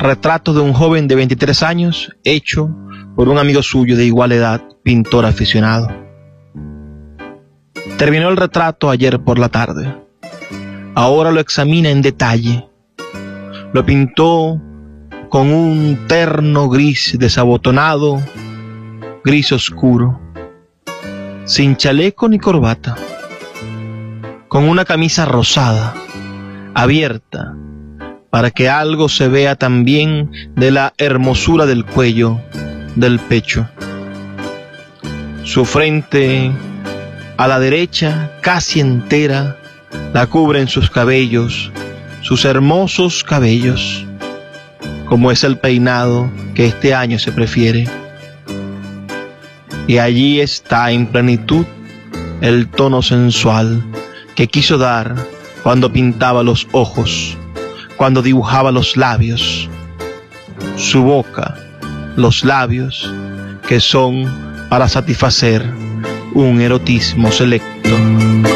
Retrato de un joven de 23 años, hecho por un amigo suyo de igual edad, pintor aficionado. Terminó el retrato ayer por la tarde. Ahora lo examina en detalle. Lo pintó con un terno gris desabotonado, gris oscuro, sin chaleco ni corbata, con una camisa rosada, abierta, para que algo se vea también de la hermosura del cuello, del pecho. Su frente a la derecha, casi entera, la cubren sus cabellos, sus hermosos cabellos, como es el peinado que este año se prefiere. Y allí está en plenitud el tono sensual que quiso dar cuando pintaba los ojos, cuando dibujaba los labios, su boca, los labios que son para satisfacer un erotismo selecto.